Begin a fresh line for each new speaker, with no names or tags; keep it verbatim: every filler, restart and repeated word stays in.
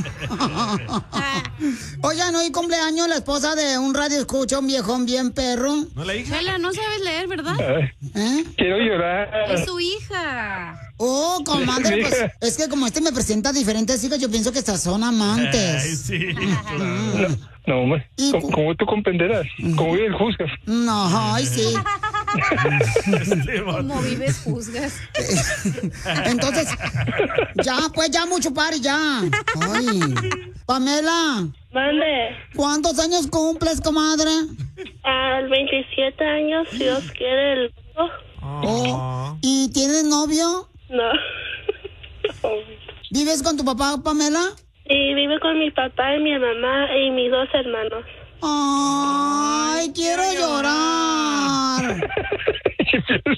Oigan, hoy cumpleaños la esposa de un radio escucha, un viejón bien perro.
¿No la hija?
Chela, no sabes leer, ¿verdad?
¿Eh?
Quiero llorar.
Es su hija.
Oh, comadre, pues es que como este me presenta diferentes hijos, yo pienso que estas son amantes.
Ay, sí.
No, no, hombre. ¿Cómo, cómo tú comprenderás? ¿Cómo vive el juzgas?
No, ay, sí.
Como vives, juzgas.
Entonces, ya, pues ya mucho party, ya. Ay. Pamela.
Mande.
¿Cuántos años cumples, comadre?
Al veintisiete años, si Dios quiere, el...
Oh. ¿Y tienes novio?
No.
¿Vives con tu papá, Pamela?
Y vive con mi papá y mi mamá y mis dos hermanos.
Ay, quiero llorar.